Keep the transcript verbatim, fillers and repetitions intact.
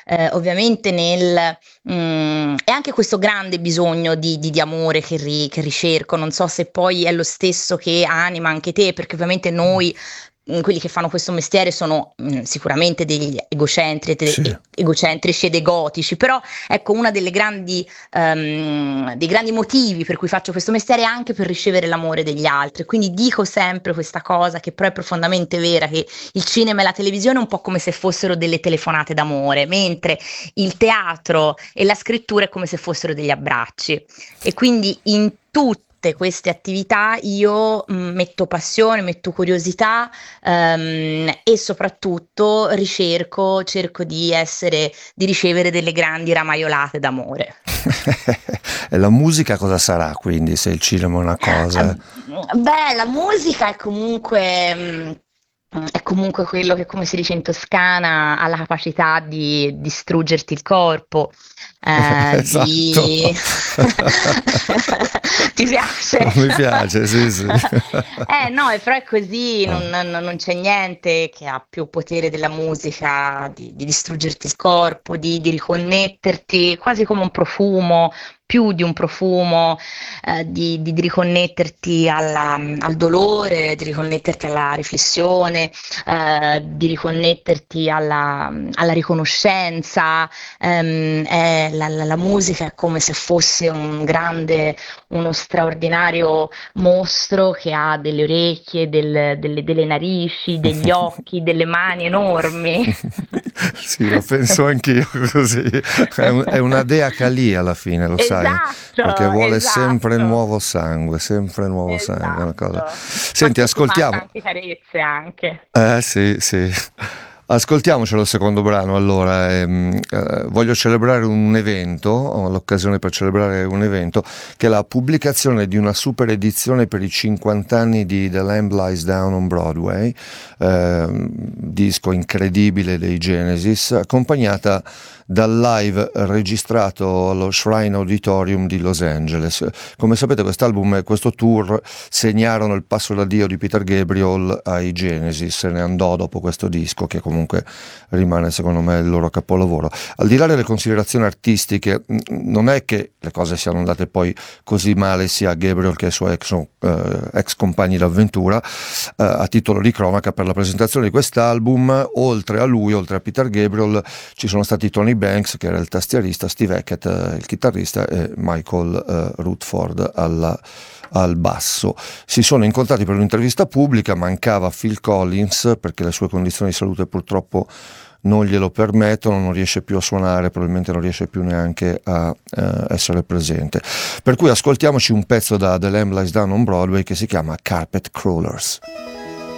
eh, ovviamente nel... mm, e anche questo grande bisogno di, di- di amore che, ri- che ricerco, non so se poi è lo stesso che anima anche te, perché ovviamente noi, mm, quelli che fanno questo mestiere, sono mm, sicuramente degli egocentri- te- Sì. e- egocentrici ed egotici, però ecco, una delle grandi, ehm, dei grandi motivi per cui faccio questo mestiere è anche per ricevere l'amore degli altri. Quindi dico sempre questa cosa che però è profondamente vera, che il cinema e la televisione è un po' come se fossero delle telefonate d'amore, mentre il teatro e la scrittura è come se fossero degli abbracci. E quindi in tutte queste attività io mh, metto passione, metto curiosità, ehm, e soprattutto ricerco, cerco di essere, di ricevere delle grandi ramaiolate d'amore. E la musica cosa sarà quindi, se il cinema è una Ah, cosa? beh, la musica è comunque, mh, è comunque quello che, come si dice in Toscana, ha la capacità di distruggerti il corpo, eh, Esatto. di... Ti piace? Mi piace, sì, sì. Eh no, e però è così, non, Ah. non- non c'è niente che ha più potere della musica di, di distruggerti il corpo, di, di riconnetterti, quasi come un profumo, più di un profumo, eh, di, di- di riconnetterti alla- al dolore, di riconnetterti alla riflessione, eh, di riconnetterti alla, alla riconoscenza. Ehm, è- la, la- la musica è come se fosse un grande, uno straordinario mostro che ha delle orecchie, del- delle, delle narici, degli occhi, delle mani enormi. Sì, lo penso anch'io così. È, un- è una dea Kali alla fine, lo sai, perché Esatto, vuole sempre esatto, nuovo sangue, sempre nuovo sangue, è una cosa. esatto. Ma Senti, tu ti fa ascoltiamo. tante carezze anche. Eh sì, sì. Ascoltiamocelo il secondo brano allora. ehm, eh, voglio celebrare un evento, ho l'occasione per celebrare un evento, che è la pubblicazione di una super edizione per i cinquanta anni di The Lamb Lies Down on Broadway, ehm, disco incredibile dei Genesis, accompagnata dal live registrato allo Shrine Auditorium di Los Angeles. Come sapete, quest'album e questo tour segnarono il passo d'addio di Peter Gabriel ai Genesis, se ne andò dopo questo disco che comunque rimane secondo me il loro capolavoro. Al di là delle considerazioni artistiche, mh, non è che le cose siano andate poi così male sia a Gabriel che ai suoi ex, eh, ex compagni d'avventura. Eh, a titolo di cronaca, per la presentazione di quest'album, oltre a lui, oltre a Peter Gabriel, ci sono stati Tony Banks, che era il tastierista, Steve Hackett, eh, il chitarrista, e Michael eh, Rutherford alla al basso. Si sono incontrati per un'intervista pubblica, mancava Phil Collins perché le sue condizioni di salute purtroppo non glielo permettono, non riesce più a suonare, probabilmente non riesce più neanche a eh, essere presente. Per cui ascoltiamoci un pezzo da The Lamb Lies Down on Broadway che si chiama Carpet Crawlers.